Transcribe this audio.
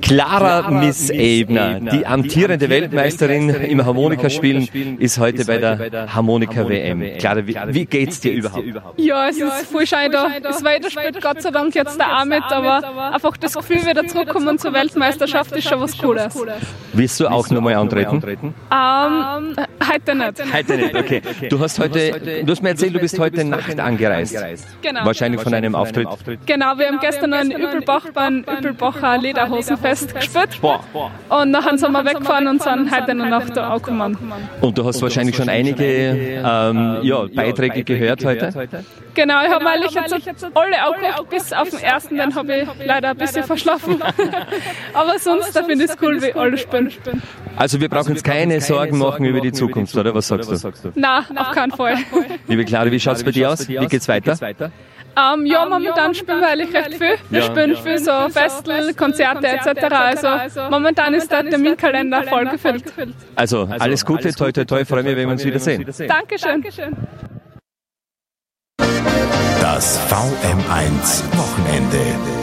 Clara Miss Ebner, die amtierende Weltmeisterin im Harmonikaspielen, ist heute bei der Harmonika-WM. Clara, wie geht's dir überhaupt? Ja, es ist voll schade da. Es weiterspielt Gott sei Dank jetzt da auch mit, aber einfach das Gefühl, wieder zurückkommen zur Weltmeisterschaft ist schon was Cooles. Willst du auch nochmal antreten? Heute nicht. Heute nicht, okay. Du hast mir erzählt, du bist heute Nacht angereist. Genau. Wahrscheinlich von einem Auftritt. Genau, wir haben gestern noch in Übelbach beim Übelbacher Lederhosenfest gespielt. Und nachher sind wir weggefahren und sind heute in der Nacht da angekommen. Und du hast wahrscheinlich schon einige Beiträge gehört heute? Genau, ich habe eigentlich jetzt alle angehört, bis auf den ersten, den habe ich leider ein bisschen verschlafen. Aber sonst da finde ich es cool, wie alle spielen. Also wir brauchen uns keine Sorgen machen über die Zukunft, oder? Was sagst du? Nein, auf keinen Fall. Liebe Clara, wie schaut es bei dir aus? Wie geht's weiter? Ja, momentan spielen wir eigentlich recht viel. Wir spielen viel so Festel, Konzerte etc. Also momentan ist der Terminkalender voll gefüllt. Also alles Gute, toi toi toi, freue mich, wenn wir uns wiedersehen. Dankeschön. Das VM1 Wochenende.